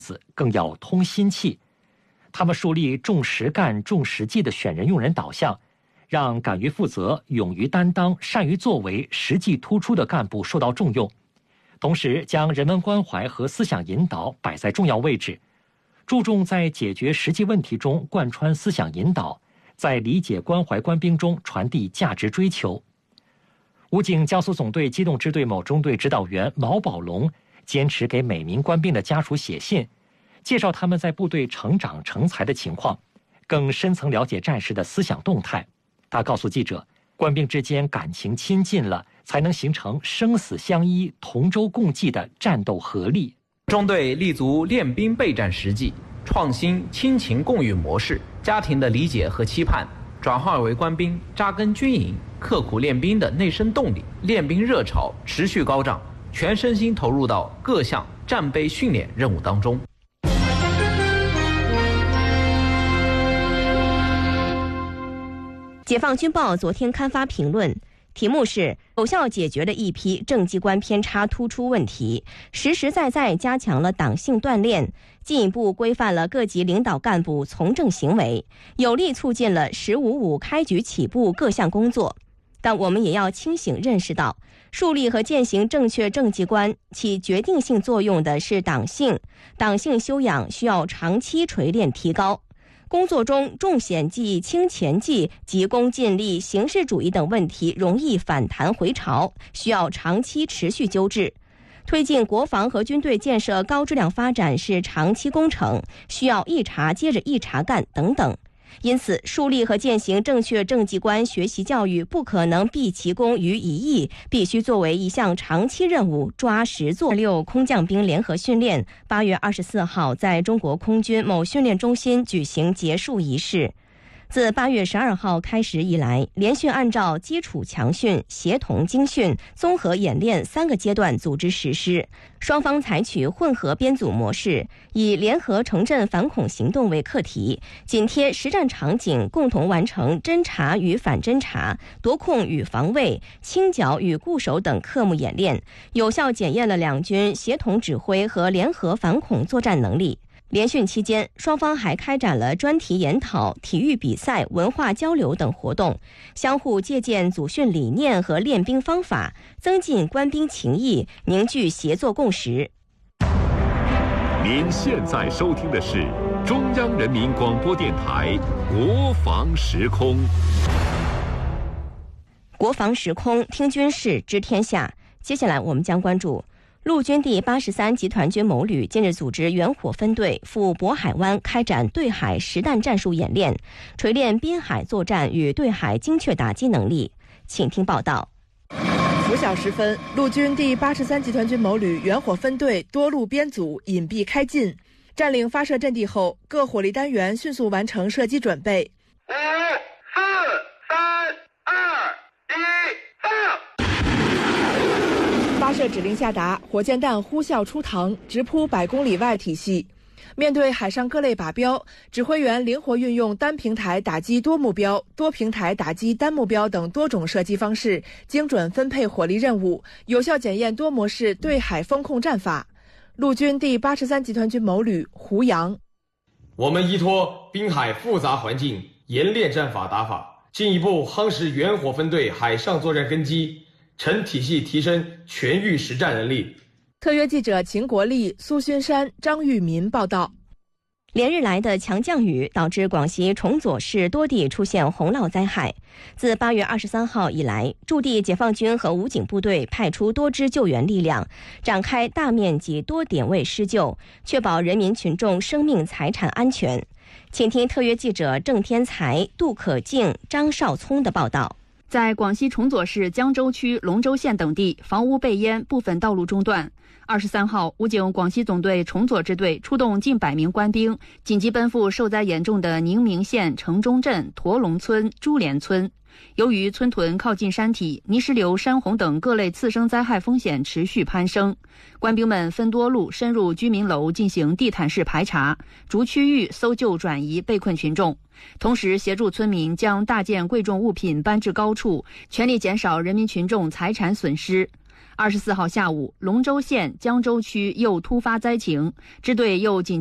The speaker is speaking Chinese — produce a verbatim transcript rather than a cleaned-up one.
更要通心气。他们树立重实干、重实际的选人用人导向，让敢于负责、勇于担当、善于作为、实际突出的干部受到重用。同时，将人文关怀和思想引导摆在重要位置，注重在解决实际问题中贯穿思想引导，在理解关怀官兵中传递价值追求。武警江苏总队机动支队某中队指导员毛宝龙坚持给每名官兵的家属写信，介绍他们在部队成长成才的情况，更深层了解战士的思想动态。他告诉记者，官兵之间感情亲近了，才能形成生死相依、同舟共济的战斗合力。 中队立足练兵备战实际，创新亲情共育模式，家庭的理解和期盼转化为官兵扎根军营、刻苦练兵的内生动力，练兵热潮持续高涨，全身心投入到各项战备训练任务当中。 解放军报昨天刊发评论，题目是有效解决了一批政机关偏差突出问题，实实在在加强了党性锻炼，进一步规范了各级领导干部从政行为，有力促进了十五五开局起步各项工作。但我们也要清醒认识到，树立和践行正确政绩观起决定性作用的是党性，党性修养需要长期锤炼提高。工作中重显技、轻前技、急功近利、形式主义等问题容易反弹回潮，需要长期持续纠治。推进国防和军队建设高质量发展是长期工程，需要一茬接着一茬干等等。因此，树立和践行正确政绩观学习教育不可能毕其功于一役，必须作为一项长期任务，抓实做。六空降兵联合训练八月二十四号在中国空军某训练中心举行结束仪式。自八月十二号开始以来，连续按照基础强训、协同精训、综合演练三个阶段组织实施。双方采取混合编组模式，以联合城镇反恐行动为课题，紧贴实战场景，共同完成侦察与反侦察、夺控与防卫、清剿与固守等科目演练，有效检验了两军协同指挥和联合反恐作战能力。联训期间，双方还开展了专题研讨、体育比赛、文化交流等活动，相互借鉴组训理念和练兵方法，增进官兵情谊，凝聚协作共识。 您现在收听的是中央人民广播电台国防时空。 国防时空，听军事，知天下。接下来我们将关注陆军第八十三集团军某旅近日组织远火分队赴渤海湾开展对海实弹战术演练，锤炼滨海作战与对海精确打击能力。请听报道。 拂晓时分，陆军第八十三集团军某旅远火分队多路编组隐蔽开进，占领发射阵地后，各火力单元迅速完成射击准备。 五、四、三、二、一，放！ 发射指令下达，火箭弹呼啸出膛，直扑百公里外体系。面对海上各类靶标，指挥员灵活运用单平台打击多目标、多平台打击单目标等多种射击方式，精准分配火力任务，有效检验多模式对海风控战法。陆军第八十三集团军某旅胡杨： 我们依托滨海复杂环境，严练战法打法，进一步夯实远火分队海上作战根基，成体系提升全域实战能力。 特约记者秦国立、苏勋山、张玉民报道。 连日来的强降雨导致广西崇左市多地出现洪涝灾害。自八月二十三号以来，驻地解放军和武警部队派出多支救援力量，展开大面积多点位施救，确保人民群众生命财产安全。请听特约记者郑天才、杜可静、张少聪的报道。 在广西崇左市江州区龙州县等地，房屋被淹，部分道路中断。二十三号，武警广西总队崇左支队出动近百名官兵，紧急奔赴受灾严重的宁明县城中镇驼龙村、朱连村。由于村屯靠近山体，泥石流、山洪等各类次生灾害风险持续攀升，官兵们分多路深入居民楼进行地毯式排查，逐区域搜救转移被困群众，同时协助村民将大件贵重物品搬至高处，全力减少人民群众财产损失。 二十四号下午，龙州县江州区又突发灾情，支队又紧